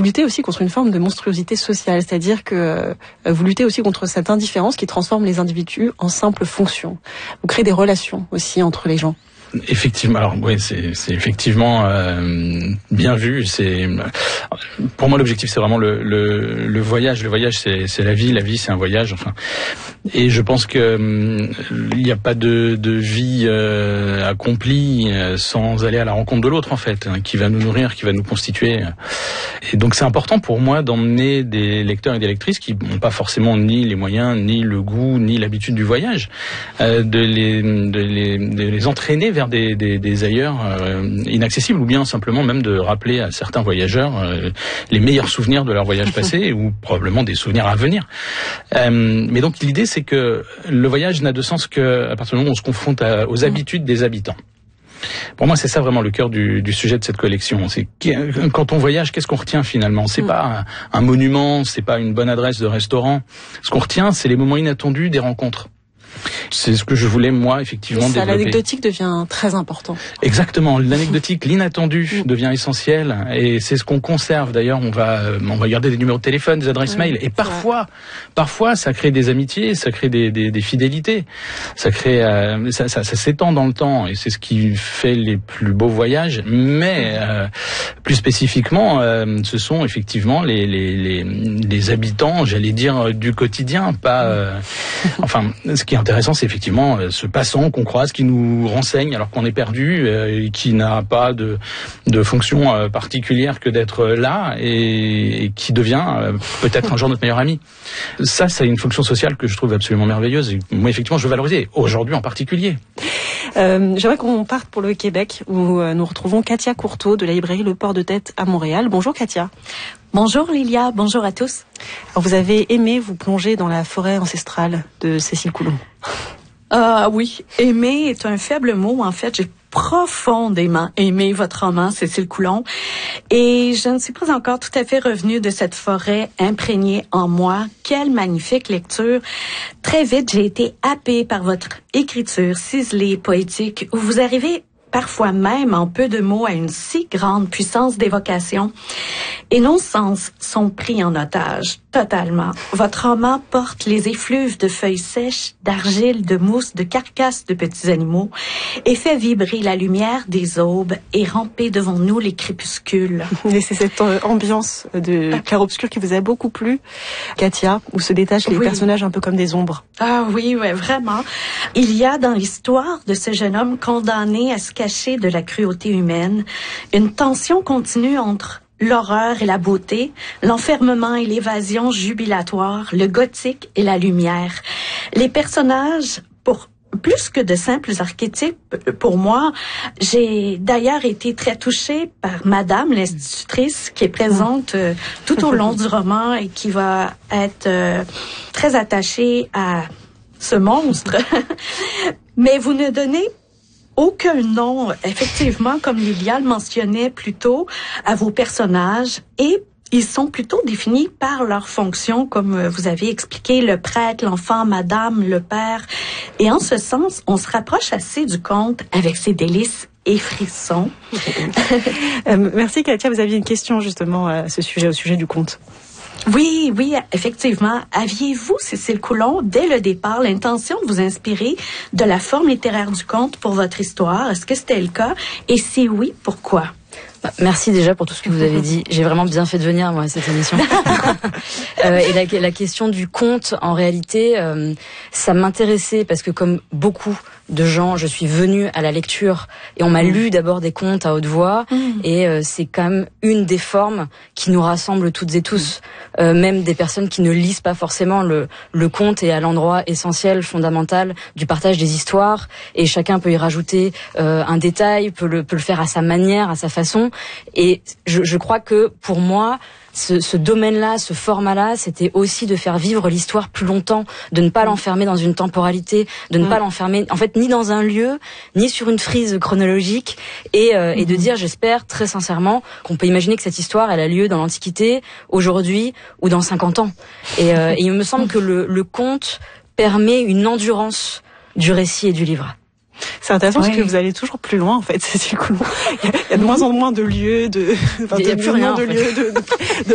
luttez aussi contre une forme de monstruosité sociale, c'est-à-dire que vous luttez aussi contre cette indifférence qui transforme les individus en simples fonctions. Vous créez des relations aussi entre les gens. Effectivement, alors oui, c'est effectivement bien vu. Pour moi l'objectif, c'est vraiment le voyage. Le voyage, c'est la vie c'est un voyage. Enfin, et je pense que il n'y a pas de vie accomplie sans aller à la rencontre de l'autre, en fait, qui va nous nourrir, qui va nous constituer. Et donc c'est important pour moi d'emmener des lecteurs et des lectrices qui n'ont pas forcément ni les moyens, ni le goût, ni l'habitude du voyage, de les entraîner vers des ailleurs inaccessibles, ou bien simplement même de rappeler à certains voyageurs les meilleurs souvenirs de leur voyage passé ou probablement des souvenirs à venir. Mais donc l'idée, c'est que le voyage n'a de sens qu'à partir du moment où on se confronte aux habitudes des habitants. Pour moi, c'est ça vraiment le cœur du sujet de cette collection. C'est quand on voyage, qu'est-ce qu'on retient finalement ? C'est pas un monument, c'est pas une bonne adresse de restaurant. Ce qu'on retient, c'est les moments inattendus des rencontres. C'est ce que je voulais, moi, effectivement, développer. L'anecdotique devient très important. Exactement. L'anecdotique, l'inattendu devient essentiel. Et c'est ce qu'on conserve. D'ailleurs, on va garder des numéros de téléphone, des adresses mail. Et parfois, ça crée des amitiés, ça crée des fidélités. Ça crée, ça s'étend dans le temps. Et c'est ce qui fait les plus beaux voyages. Mais, plus spécifiquement, ce sont effectivement les habitants, j'allais dire, du quotidien. Pas, enfin, ce qui est intéressant, c'est effectivement ce passant qu'on croise, qui nous renseigne alors qu'on est perdu, et qui n'a pas de fonction particulière que d'être là, et qui devient peut-être un jour notre meilleur ami. Ça, c'est une fonction sociale que je trouve absolument merveilleuse. Et moi, effectivement, je veux valoriser, aujourd'hui en particulier. J'aimerais qu'on parte pour le Québec, où nous retrouvons Katia Courteau de la librairie Le Port de Tête à Montréal. Bonjour Katia. Bonjour Lilia, bonjour à tous. Alors, vous avez aimé vous plonger dans la forêt ancestrale de Cécile Coulon. Oui, aimer est un faible mot. En fait, j'ai profondément aimé votre roman, Cécile Coulon. Et je ne suis pas encore tout à fait revenue de cette forêt imprégnée en moi. Quelle magnifique lecture. Très vite, j'ai été happée par votre écriture ciselée, poétique, où vous arrivez parfois même en peu de mots à une si grande puissance d'évocation. Et nos sens sont pris en otage, totalement. Votre roman porte les effluves de feuilles sèches, d'argile, de mousse, de carcasses de petits animaux et fait vibrer la lumière des aubes et ramper devant nous les crépuscules. Et c'est cette ambiance de clair-obscur qui vous a beaucoup plu, Katia, où se détachent les personnages un peu comme des ombres. Ah oui, ouais, vraiment. Il y a dans l'histoire de ce jeune homme condamné à se cacher de la cruauté humaine une tension continue entre l'horreur et la beauté, l'enfermement et l'évasion jubilatoire, le gothique et la lumière. Les personnages, pour plus que de simples archétypes, pour moi, j'ai d'ailleurs été très touchée par Madame l'institutrice qui est présente tout au long du roman et qui va être très attachée à ce monstre. Mais vous ne donnez aucun nom, effectivement, comme Lilia le mentionnait plus tôt, à vos personnages, et ils sont plutôt définis par leur fonction, comme vous avez expliqué, le prêtre, l'enfant, madame, le père. Et en ce sens, on se rapproche assez du conte avec ses délices et frissons. Merci Katia, vous aviez une question justement à ce sujet, au sujet du conte. Oui, effectivement. Aviez-vous, Cécile Coulon, dès le départ, l'intention de vous inspirer de la forme littéraire du conte pour votre histoire? Est-ce que c'était le cas? Et si oui, pourquoi? Merci déjà pour tout ce que vous avez dit. J'ai vraiment bien fait de venir, moi, à cette émission. Et la question du conte, en réalité, ça m'intéressait parce que comme beaucoup de gens, je suis venue à la lecture et on m'a lu d'abord des contes à haute voix et c'est quand même une des formes qui nous rassemble toutes et tous. Même des personnes qui ne lisent pas forcément le conte est à l'endroit essentiel, fondamental du partage des histoires et chacun peut y rajouter un détail, peut le faire à sa manière, à sa façon. Et je crois que pour moi, ce domaine-là, ce format-là, c'était aussi de faire vivre l'histoire plus longtemps, de ne pas l'enfermer dans une temporalité, de ne pas l'enfermer, en fait, ni dans un lieu, ni sur une frise chronologique, et de dire, j'espère très sincèrement, qu'on peut imaginer que cette histoire, elle a lieu dans l'Antiquité, aujourd'hui, ou dans 50 ans. Et il me semble que le conte permet une endurance du récit et du livre. C'est intéressant parce que vous allez toujours plus loin en fait, c'est cool. Il y a de moins en moins de lieux, il n'y a plus rien de lieux, de